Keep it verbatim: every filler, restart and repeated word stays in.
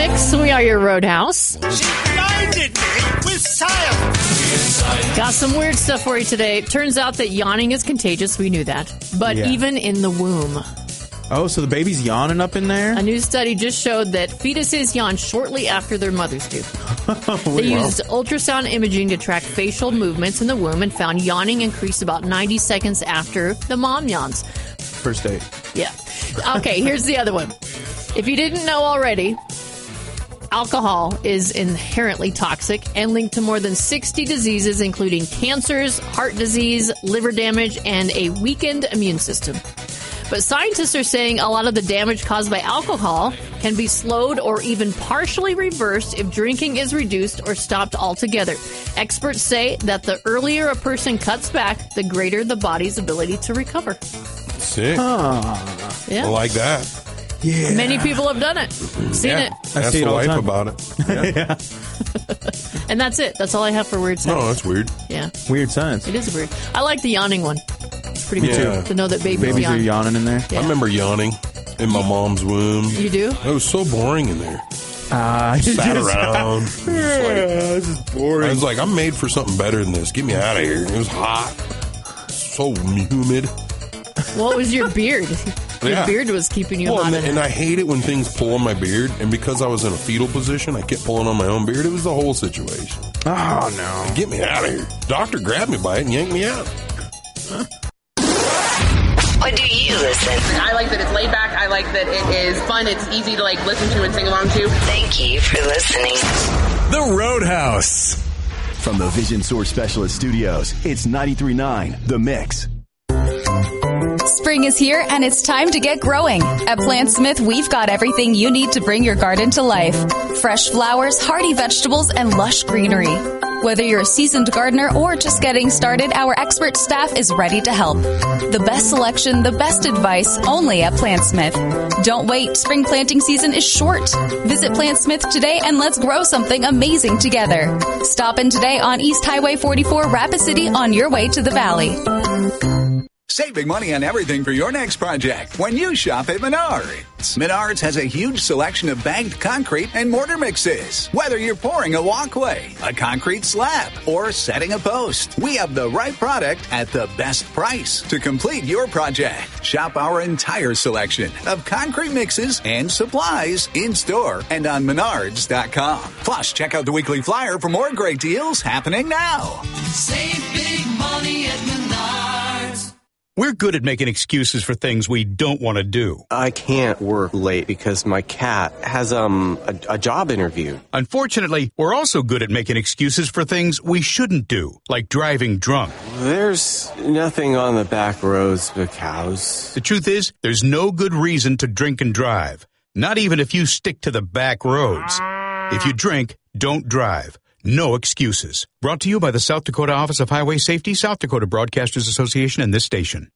Mix. We are your Roadhouse. She blinded me with science. Got some weird stuff for you today. Turns out that yawning is contagious. We knew that. But Yeah. even in the womb. Oh, so the baby's yawning up in there? A new study just showed that fetuses yawn shortly after their mothers do. They used ultrasound imaging to track facial movements in the womb and found yawning increased about ninety seconds after the mom yawns. First date. Yeah. Okay, here's the other one. If you didn't know already, alcohol is inherently toxic and linked to more than sixty diseases, including cancers, heart disease, liver damage, and a weakened immune system. But scientists are saying a lot of the damage caused by alcohol can be slowed or even partially reversed if drinking is reduced or stopped altogether. Experts say that the earlier a person cuts back, the greater the body's ability to recover. Sick. Yeah. I like that. Yeah. Many people have done it. Seen yeah. it. I Ask see it the all the wife time. about it. Yeah. And that's it. That's all I have for weird science. No, that's weird. Yeah. Weird science. It is weird. I like the yawning one. It's pretty cool Yeah. to know that babies, Babies yawn. are yawning in there. Yeah. I remember yawning in my mom's womb. You do? It was so boring in there. Uh, Sat around. It was like- this is boring. I was like, I'm made for something better than this. Get me out of here. It was hot. So humid. What was your beard? Your Yeah. beard was keeping you Well, hot. and, in and it. I hate it when things pull on my beard. And because I was in a fetal position, I kept pulling on my own beard. It was the whole situation. Oh, no. Get me out of here. Doctor grabbed me by it and yanked me out. What do you listen? I like that it's laid back. I like that it is fun. It's easy to like listen to and sing along to. Thank you for listening. The Roadhouse. From the Vision Source Specialist Studios, it's ninety-three point nine The Mix. Spring is here and it's time to get growing. At PlantSmith, we've got everything you need to bring your garden to life. Fresh flowers, hardy vegetables, and lush greenery. Whether you're a seasoned gardener or just getting started, our expert staff is ready to help. The best selection, the best advice, only at PlantSmith. Don't wait, spring planting season is short. Visit PlantSmith today and let's grow something amazing together. Stop in today on East Highway forty-four, Rapid City, on your way to the Valley. Save big money on everything for your next project when you shop at Menards. Menards has a huge selection of bagged concrete and mortar mixes. Whether you're pouring a walkway, a concrete slab, or setting a post, we have the right product at the best price to complete your project. Shop our entire selection of concrete mixes and supplies in-store and on menards dot com. Plus, check out the weekly flyer for more great deals happening now. Save big money at Menards. We're good at making excuses for things we don't want to do. I can't work late because my cat has um a, a job interview. Unfortunately, we're also good at making excuses for things we shouldn't do, like driving drunk. There's nothing on the back roads but cows. The truth is, there's no good reason to drink and drive, not even if you stick to the back roads. If you drink, don't drive. No excuses. Brought to you by the South Dakota Office of Highway Safety, South Dakota Broadcasters Association, and this station.